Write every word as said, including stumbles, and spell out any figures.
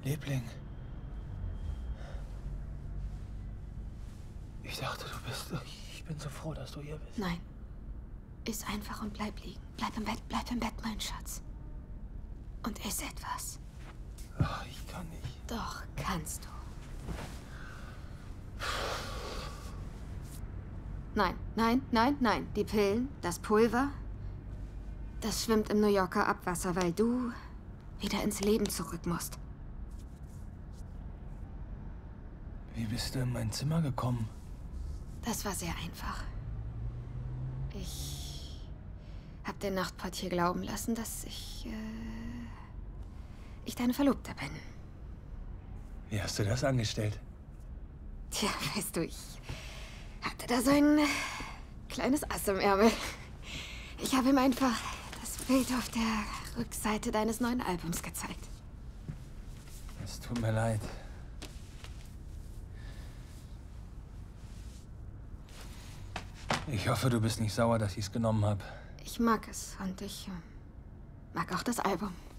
Liebling. Ich dachte, du bist... Ich bin so froh, dass du hier bist. Nein. Iss einfach und bleib liegen. Bleib im Bett, bleib im Bett, mein Schatz. Und iss etwas. Ach, ich kann nicht. Doch, kannst du. Nein, nein, nein, nein. Die Pillen, das Pulver, das schwimmt im New Yorker Abwasser, weil du wieder ins Leben zurück musst. Wie bist du in mein Zimmer gekommen? Das war sehr einfach. Ich hab den Nachtportier glauben lassen, dass ich, äh, ich deine Verlobte bin. Wie hast du das angestellt? Tja, weißt du, ich hatte da so ein kleines Ass im Ärmel. Ich habe ihm einfach das Bild auf der Rückseite deines neuen Albums gezeigt. Es tut mir leid. Ich hoffe, du bist nicht sauer, dass ich es genommen habe. Ich mag es und ich äh, mag auch das Album.